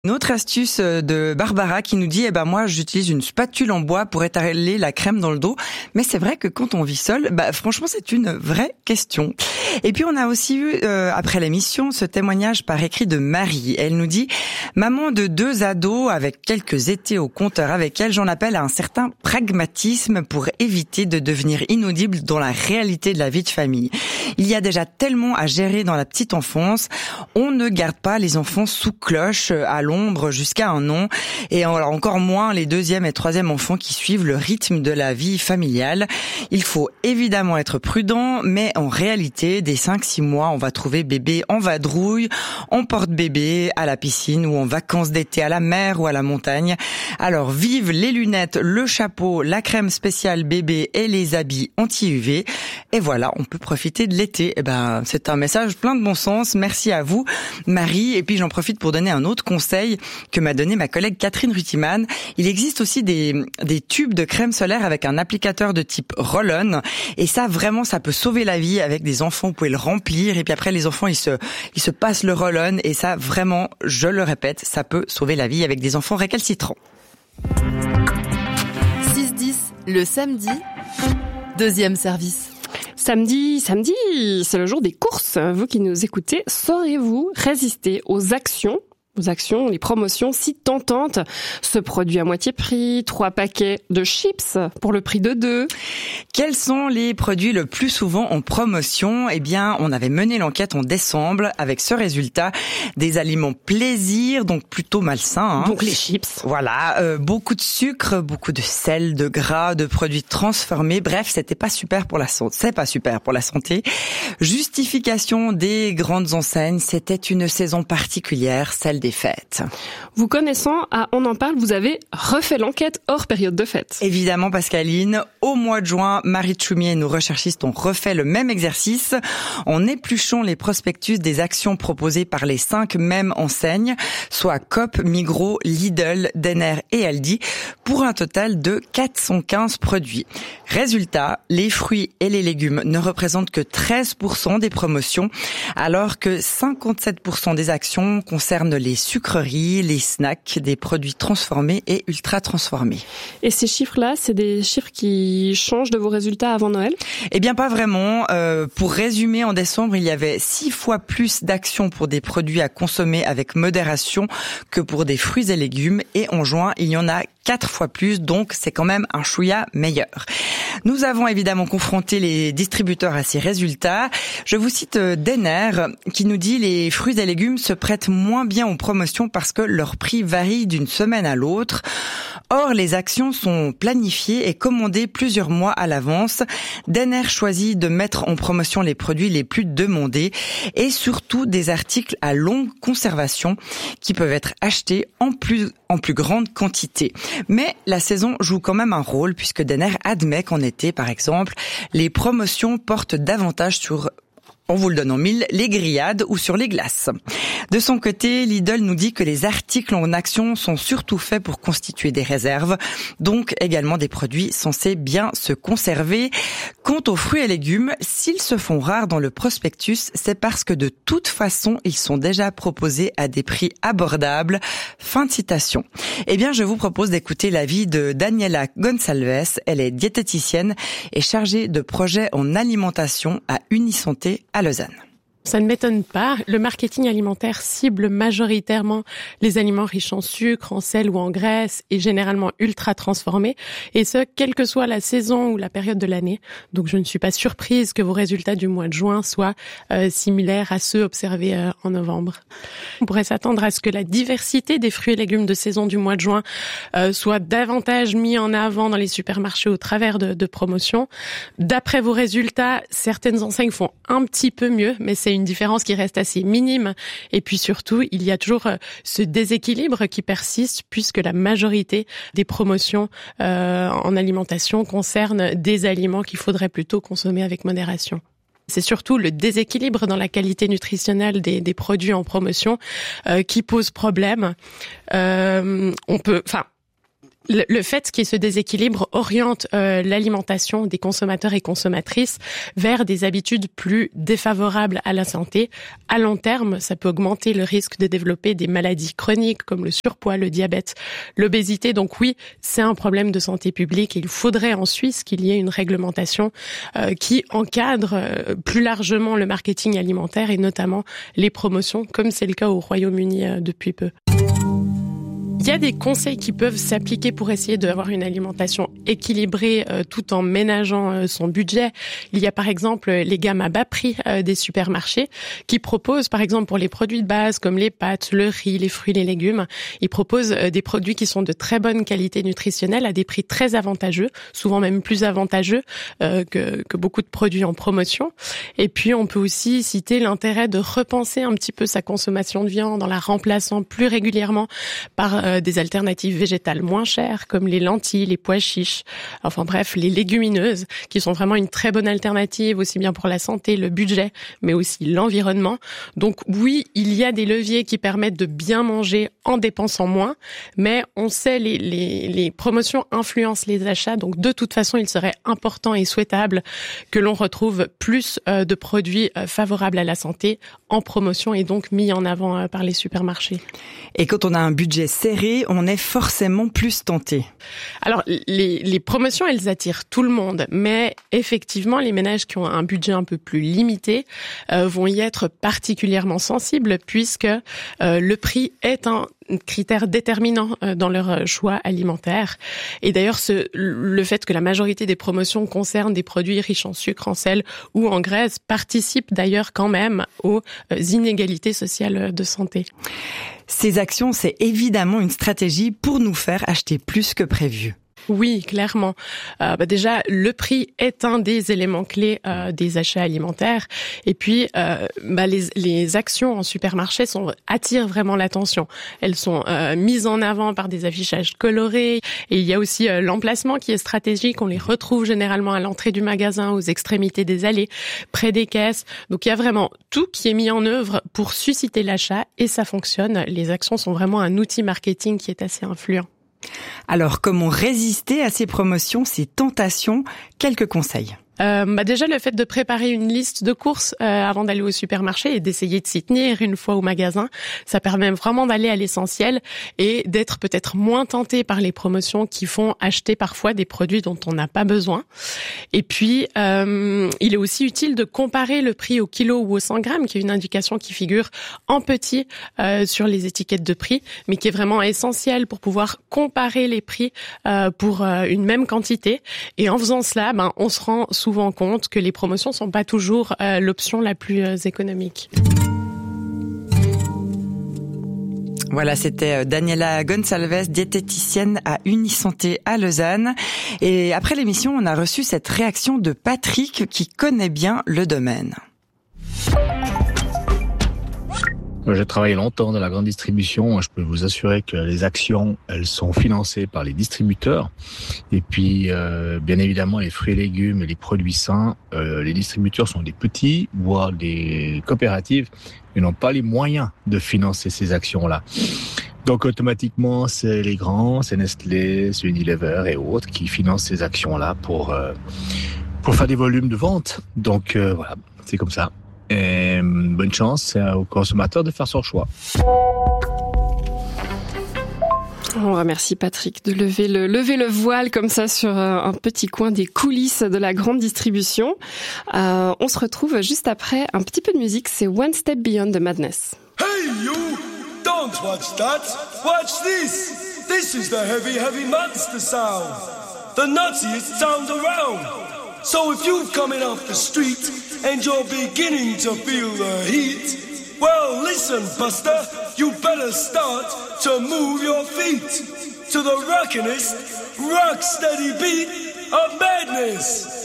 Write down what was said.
Une autre astuce de Barbara qui nous dit moi j'utilise une spatule en bois pour étaler la crème dans le dos, mais c'est vrai que quand on vit seul, franchement c'est une vraie question. Et puis on a aussi eu après l'émission ce témoignage par écrit de Marie. Elle nous dit: maman de 2 ados avec quelques étés au compteur avec elle, j'en appelle à un certain pragmatisme pour éviter de devenir inaudible dans la réalité de la vie de famille. Il y a déjà tellement à gérer dans la petite enfance, on ne garde pas les enfants sous cloche à l'ombre jusqu'à un an, et encore moins les 2e et 3e enfants qui suivent le rythme de la vie familiale. Il faut évidemment être prudent, mais en réalité, dès 5-6 mois, on va trouver bébé en vadrouille, en porte-bébé, à la piscine ou en vacances d'été à la mer ou à la montagne. Alors vive les lunettes, le chapeau, la crème spéciale bébé et les habits anti-UV. Et voilà, on peut profiter de l'été. C'est un message plein de bon sens. Merci à vous, Marie. Et puis j'en profite pour donner un autre conseil que m'a donné ma collègue Catherine Rutiman. Il existe aussi des tubes de crème solaire avec un applicateur de type roll-on. Et ça, vraiment, ça peut sauver la vie avec des enfants. Vous pouvez le remplir. Et puis après, les enfants, ils se passent le roll-on. Et ça, vraiment, je le répète, ça peut sauver la vie avec des enfants récalcitrants. 6-10, le samedi, 2e service. Samedi, c'est le jour des courses. Vous qui nous écoutez, saurez-vous résister aux actions, les promotions si tentantes? Ce produit à moitié prix, 3 paquets de chips pour le prix de 2. Quels sont les produits le plus souvent en promotion? On avait mené l'enquête en décembre avec ce résultat: des aliments plaisir, donc plutôt malsains. Donc les chips. Voilà, beaucoup de sucre, beaucoup de sel, de gras, de produits transformés. Bref, c'était pas super pour la santé. C'est pas super pour la santé. Justification des grandes enseignes: c'était une saison particulière, celle des fêtes. Vous connaissant à On en parle, vous avez refait l'enquête hors période de fête. Évidemment, Pascaline. Au mois de juin, Marie Tchoumier et nos recherchistes ont refait le même exercice en épluchant les prospectus des actions proposées par les 5 mêmes enseignes, soit Coop, Migros, Lidl, Denner et Aldi, pour un total de 415 produits. Résultat, les fruits et les légumes ne représentent que 13% des promotions, alors que 57% des actions concernent les sucreries, les snacks, des produits transformés et ultra transformés. Et ces chiffres-là, c'est des chiffres qui changent de vos résultats avant Noël? Pas vraiment. Pour résumer, en décembre, il y avait 6 fois plus d'actions pour des produits à consommer avec modération que pour des fruits et légumes. Et en juin, il y en a 4 fois plus, donc c'est quand même un chouïa meilleur. Nous avons évidemment confronté les distributeurs à ces résultats. Je vous cite Denner qui nous dit: les fruits et légumes se prêtent moins bien aux promotions parce que leur prix varie d'une semaine à l'autre. Or, les actions sont planifiées et commandées plusieurs mois à l'avance. Denner choisit de mettre en promotion les produits les plus demandés et surtout des articles à longue conservation qui peuvent être achetés en plus grande quantité. Mais la saison joue quand même un rôle puisque Denner admet qu'en été, par exemple, les promotions portent davantage sur, on vous le donne en mille, les grillades ou sur les glaces. De son côté, Lidl nous dit que les articles en action sont surtout faits pour constituer des réserves, donc également des produits censés bien se conserver. Quant aux fruits et légumes, s'ils se font rares dans le prospectus, c'est parce que de toute façon, ils sont déjà proposés à des prix abordables. Fin de citation. Je vous propose d'écouter l'avis de Daniela Gonçalves. Elle est diététicienne et chargée de projets en alimentation à Unisanté à Lausanne. Ça ne m'étonne pas. Le marketing alimentaire cible majoritairement les aliments riches en sucre, en sel ou en graisse et généralement ultra transformés. Et ce, quelle que soit la saison ou la période de l'année. Donc je ne suis pas surprise que vos résultats du mois de juin soient similaires à ceux observés en novembre. On pourrait s'attendre à ce que la diversité des fruits et légumes de saison du mois de juin soit davantage mis en avant dans les supermarchés au travers de promotions. D'après vos résultats, certaines enseignes font un petit peu mieux, mais c'est une différence qui reste assez minime. Et puis surtout, il y a toujours ce déséquilibre qui persiste puisque la majorité des promotions en alimentation concernent des aliments qu'il faudrait plutôt consommer avec modération. C'est surtout le déséquilibre dans la qualité nutritionnelle des produits en promotion qui pose problème. le fait qu'il y ait ce déséquilibre oriente l'alimentation des consommateurs et consommatrices vers des habitudes plus défavorables à la santé. À long terme, ça peut augmenter le risque de développer des maladies chroniques comme le surpoids, le diabète, l'obésité. Donc oui, c'est un problème de santé publique. Et il faudrait en Suisse qu'il y ait une réglementation qui encadre plus largement le marketing alimentaire et notamment les promotions, comme c'est le cas au Royaume-Uni depuis peu. Il y a des conseils qui peuvent s'appliquer pour essayer d'avoir une alimentation équilibrée tout en ménageant son budget. Il y a par exemple les gammes à bas prix des supermarchés qui proposent par exemple pour les produits de base comme les pâtes, le riz, les fruits, les légumes, ils proposent des produits qui sont de très bonne qualité nutritionnelle à des prix très avantageux, souvent même plus avantageux que beaucoup de produits en promotion. Et puis on peut aussi citer l'intérêt de repenser un petit peu sa consommation de viande en la remplaçant plus régulièrement par des alternatives végétales moins chères comme les lentilles, les pois chiches, enfin bref, les légumineuses qui sont vraiment une très bonne alternative aussi bien pour la santé, le budget, mais aussi l'environnement. Donc oui, il y a des leviers qui permettent de bien manger en dépensant moins, mais on sait les promotions influencent les achats, donc de toute façon, il serait important et souhaitable que l'on retrouve plus de produits favorables à la santé en promotion et donc mis en avant par les supermarchés. Et quand on a un budget serré, on est forcément plus tenté. Alors, les promotions, elles attirent tout le monde, mais effectivement, les ménages qui ont un budget un peu plus limité vont y être particulièrement sensibles puisque le prix est un critère déterminant dans leur choix alimentaire. Et d'ailleurs, le fait que la majorité des promotions concernent des produits riches en sucre, en sel ou en graisse participe d'ailleurs quand même aux inégalités sociales de santé. Ces actions, c'est évidemment une stratégie pour nous faire acheter plus que prévu. Oui, clairement. Déjà, le prix est un des éléments clés des achats alimentaires. Et puis, les actions en supermarché attirent vraiment l'attention. Elles sont mises en avant par des affichages colorés. Et il y a aussi l'emplacement qui est stratégique. On les retrouve généralement à l'entrée du magasin, aux extrémités des allées, près des caisses. Donc, il y a vraiment tout qui est mis en œuvre pour susciter l'achat et ça fonctionne. Les actions sont vraiment un outil marketing qui est assez influent. Alors, comment résister à ces promotions, ces tentations? Quelques conseils. Déjà, le fait de préparer une liste de courses avant d'aller au supermarché et d'essayer de s'y tenir une fois au magasin, ça permet vraiment d'aller à l'essentiel et d'être peut-être moins tenté par les promotions qui font acheter parfois des produits dont on n'a pas besoin. Et puis, il est aussi utile de comparer le prix au kilo ou au 100 grammes, qui est une indication qui figure en petit sur les étiquettes de prix, mais qui est vraiment essentielle pour pouvoir comparer les prix pour une même quantité. Et en faisant cela, on se rend souvent compte que les promotions sont pas toujours l'option la plus économique. Voilà, c'était Daniela Gonçalves, diététicienne à Unisanté à Lausanne. Et après l'émission, on a reçu cette réaction de Patrick qui connaît bien le domaine. J'ai travaillé longtemps dans la grande distribution. Je peux vous assurer que les actions, elles sont financées par les distributeurs. Et puis, bien évidemment, les fruits et légumes et les produits sains, les distributeurs sont des petits, voire des coopératives, et n'ont pas les moyens de financer ces actions-là. Donc, automatiquement, c'est les grands, c'est Nestlé, c'est Unilever et autres qui financent ces actions-là pour faire des volumes de vente. Donc, voilà, c'est comme ça. Et bonne chance aux consommateurs de faire son choix. On remercie Patrick de lever le voile comme ça sur un petit coin des coulisses de la grande distribution. On se retrouve juste après un petit peu de musique, c'est One Step Beyond the Madness. Hey you! Don't watch that! Watch this! This is the heavy, heavy monster sound! The nuttiest sound around! So if you're coming off the street and you're beginning to feel the heat, well listen Buster, you better start to move your feet to the rockin'est, rock steady beat of madness.